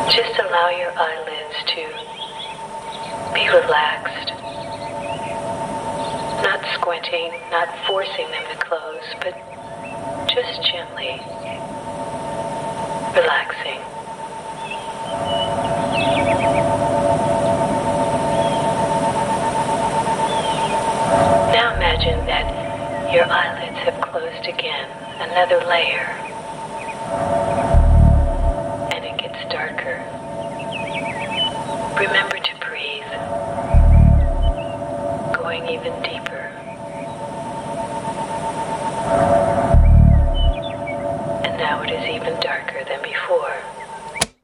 Just allow your eyelids to be relaxed. Not squinting, not forcing them to close, but just gently relaxing. Now imagine that your eyelids have closed again, another layer, and it gets darker. Remember to breathe, going even deeper.